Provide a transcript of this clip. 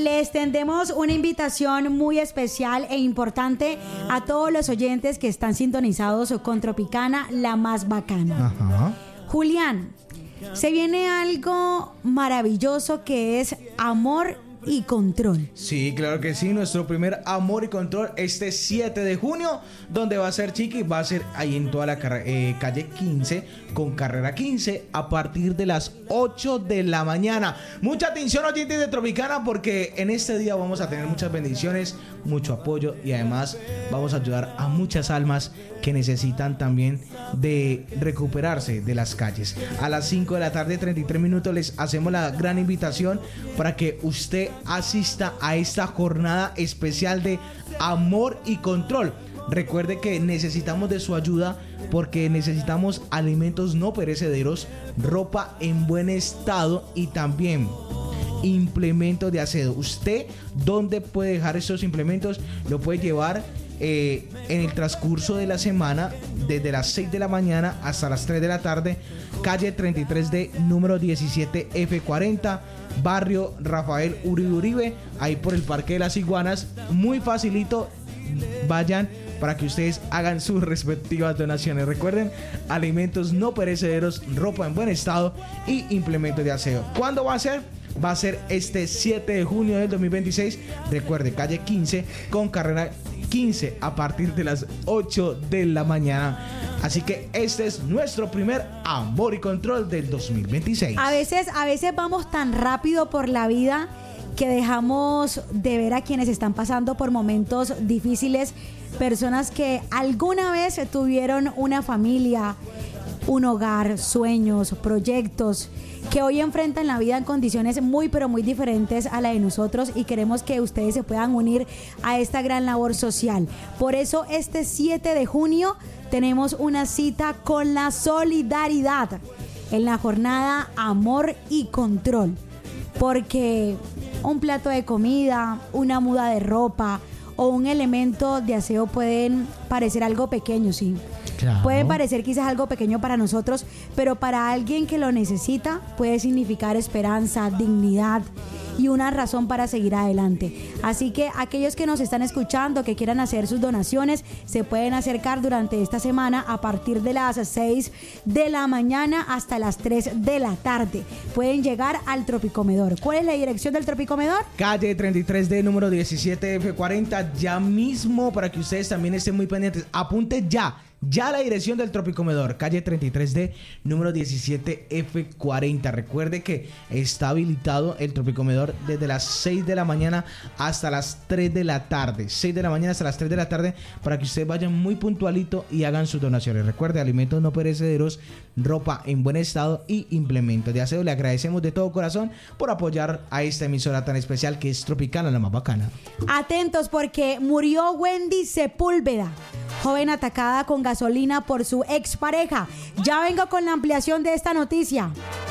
le extendemos una invitación muy especial e importante a todos los oyentes que están sintonizados con Tropicana, la más bacana. Ajá. Julián, se viene algo maravilloso que es Amor y Control. Sí, claro que sí, nuestro primer Amor y Control este 7 de junio, donde va a ser Chiqui, va a ser ahí en toda la calle 15 con carrera 15 a partir de las 8 de la mañana. Mucha atención, oyentes de Tropicana, porque en este día vamos a tener muchas bendiciones, mucho apoyo y además vamos a ayudar a muchas almas que necesitan también de recuperarse de las calles. A las 5 de la tarde, 33 minutos, les hacemos la gran invitación para que usted asista a esta jornada especial de Amor y Control. Recuerde que necesitamos de su ayuda porque necesitamos alimentos no perecederos, ropa en buen estado y también implementos de aseo. ¿Usted dónde puede dejar estos implementos? Lo puede llevar en el transcurso de la semana, desde las 6 de la mañana hasta las 3 de la tarde, calle 33D, número 17F40, barrio Rafael Uribe, ahí por el Parque de las Iguanas. Muy facilito, vayan para que ustedes hagan sus respectivas donaciones. Recuerden, alimentos no perecederos, ropa en buen estado y implementos de aseo. ¿Cuándo va a ser? Va a ser este 7 de junio del 2026. Recuerde, calle 15 con carrera 15 a partir de las 8 de la mañana. Así que este es nuestro primer Amor y Control del 2026. A veces vamos tan rápido por la vida que dejamos de ver a quienes están pasando por momentos difíciles, personas que alguna vez tuvieron una familia, un hogar, sueños, proyectos, que hoy enfrentan la vida en condiciones muy pero muy diferentes a la de nosotros, y queremos que ustedes se puedan unir a esta gran labor social. Por eso este 7 de junio tenemos una cita con la solidaridad en la jornada Amor y Control, porque un plato de comida, una muda de ropa o un elemento de aseo pueden parecer algo pequeño, sí. Claro. Puede parecer quizás algo pequeño para nosotros, pero para alguien que lo necesita puede significar esperanza, dignidad y una razón para seguir adelante. Así que aquellos que nos están escuchando, que quieran hacer sus donaciones, se pueden acercar durante esta semana a partir de las 6 de la mañana hasta las 3 de la tarde. Pueden llegar al Tropicomedor. ¿Cuál es la dirección del Tropicomedor? Calle 33D, número 17F40. Ya mismo, para que ustedes también estén muy pendientes, apunte ya la dirección del Tropicomedor, calle 33D, número 17F40. Recuerde que está habilitado el Tropicomedor desde las 6 de la mañana hasta las 3 de la tarde. 6 de la mañana hasta las 3 de la tarde, para que ustedes vayan muy puntualito y hagan sus donaciones. Recuerde, alimentos no perecederos, ropa en buen estado y implementos de aseo. Le agradecemos de todo corazón por apoyar a esta emisora tan especial que es Tropicana, la más bacana. Atentos, porque murió Wendy Sepúlveda, joven atacada con gasolina por su expareja. Ya vengo con la ampliación de esta noticia.